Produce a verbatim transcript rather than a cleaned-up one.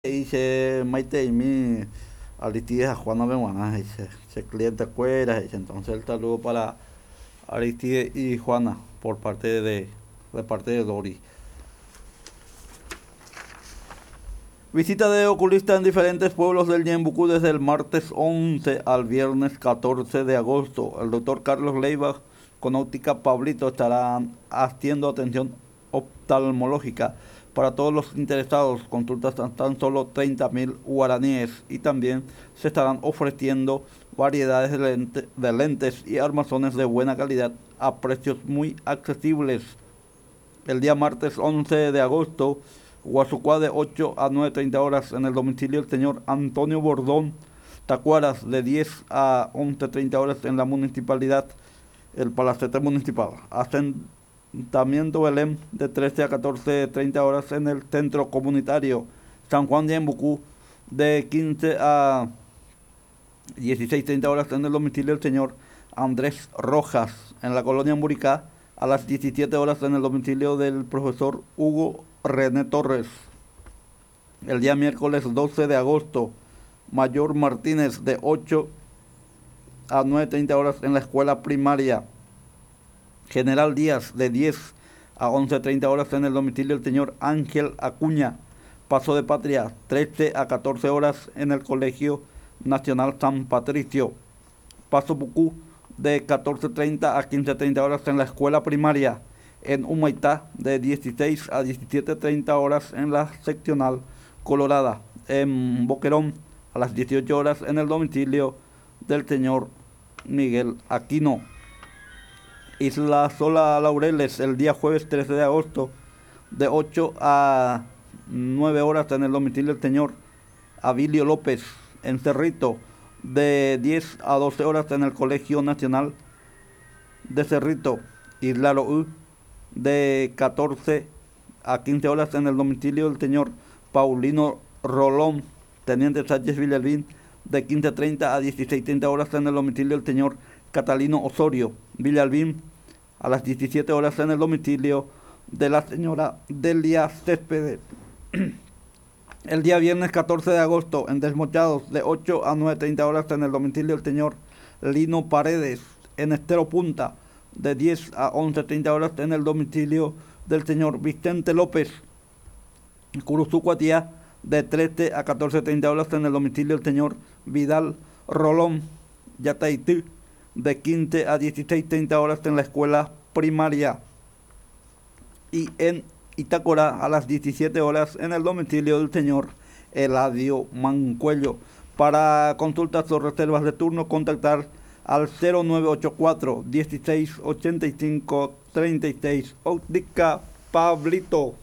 Dice Maite y mi Aristides a Juana Beguana, dice, ese cliente cuera, dice, entonces el saludo para Aristides y Juana por parte de, de parte de Dori. Visita de oculista en diferentes pueblos del Ñembucú desde el martes once al viernes catorce de agosto. El doctor Carlos Leiva con óptica Pablito estará haciendo atención oftalmológica para todos los interesados. Consultas tan, tan solo treinta mil guaraníes y también se estarán ofreciendo variedades de, lente, de lentes y armazones de buena calidad a precios muy accesibles. El día martes once de agosto, Guasucuá de ocho a nueve treinta horas en el domicilio del señor Antonio Bordón. Tacuaras de diez a once treinta horas en la municipalidad, el Palacete Municipal. Asentamiento Belén de trece a catorce treinta horas en el Centro Comunitario San Juan de Ñembucú, de quince a dieciséis treinta horas en el domicilio del señor Andrés Rojas. En la colonia Muricá, a las diecisiete horas en el domicilio del profesor Hugo René Torres. El día miércoles doce de agosto, Mayor Martínez de ocho a nueve treinta horas en la escuela primaria General Díaz, de diez a once treinta horas en el domicilio del señor Ángel Acuña. Paso de Patria, trece a catorce horas en el Colegio Nacional San Patricio. Paso Pucú, de catorce treinta a quince treinta horas en la escuela primaria. En Humaitá, de dieciséis a diecisiete treinta horas en la seccional Colorada. En Boquerón, a las dieciocho horas en el domicilio del señor Miguel Aquino. Isla Sola Laureles, el día jueves trece de agosto, de ocho a nueve horas en el domicilio del señor Abilio López. En Cerrito, de diez a doce horas en el Colegio Nacional de Cerrito. Isla Loú, de catorce a quince horas en el domicilio del señor Paulino Rolón, Teniente Sánchez Villalbín, de quince treinta a dieciséis treinta horas en el domicilio del señor Catalino Osorio Villalbín, a las diecisiete horas en el domicilio de la señora Delia Céspedes. El día viernes catorce de agosto, en Desmochados, de ocho a nueve treinta horas en el domicilio del señor Lino Paredes. En Estero Punta, de diez a once treinta horas en el domicilio del señor Vicente López. Curuzú Cuatía, de trece a catorce treinta horas en el domicilio del señor Vidal Rolón. Yataití, de quince a dieciséis treinta horas en la escuela primaria. Y en Itacorá, a las diecisiete horas en el domicilio del señor Eladio Mancuello. Para consultas o reservas de turno, contactar al cero nueve ocho cuatro dieciséis ochenta y cinco treinta y seis. Óptica Pablito.